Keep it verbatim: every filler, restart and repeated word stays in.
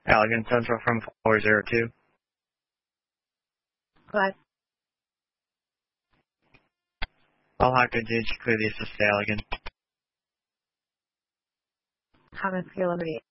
Allegan Central from four zero two. What? All Hawker G H, clear the assist to Allegan. Haven't Liberty.